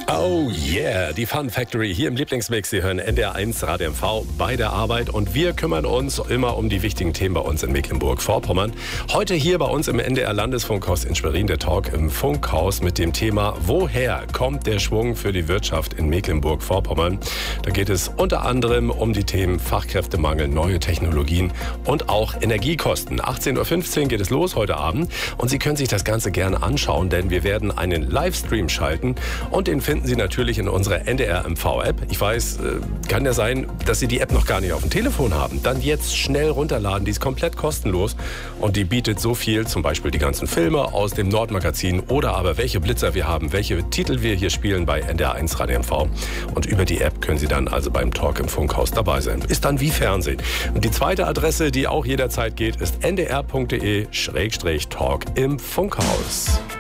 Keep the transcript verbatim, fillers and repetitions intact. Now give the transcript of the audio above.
Oh yeah, die Fun Factory hier im Lieblingsmix. Sie hören N D R eins Radio M V bei der Arbeit und wir kümmern uns immer um die wichtigen Themen bei uns in Mecklenburg-Vorpommern. Heute hier bei uns im N D R Landesfunkhaus in Schwerin der Talk im Funkhaus mit dem Thema: Woher kommt der Schwung für die Wirtschaft in Mecklenburg-Vorpommern? Da geht es unter anderem um die Themen Fachkräftemangel, neue Technologien und auch Energiekosten. achtzehn Uhr fünfzehn geht es los heute Abend und Sie können sich das Ganze gerne anschauen, denn wir werden einen Livestream schalten und den finden Sie natürlich in unserer N D R M V App. Ich weiß, kann ja sein, dass Sie die App noch gar nicht auf dem Telefon haben. Dann jetzt schnell runterladen, die ist komplett kostenlos und die bietet so viel, zum Beispiel die ganzen Filme aus dem Nordmagazin oder aber welche Blitzer wir haben, welche Titel wir hier spielen bei N D R eins Radio M V. Und über die App können Sie dann also beim Talk im Funkhaus dabei sein. Ist dann wie Fernsehen. Und die zweite Adresse, die auch jederzeit geht, ist n d r punkt d e Schrägstrich Talk im Funkhaus.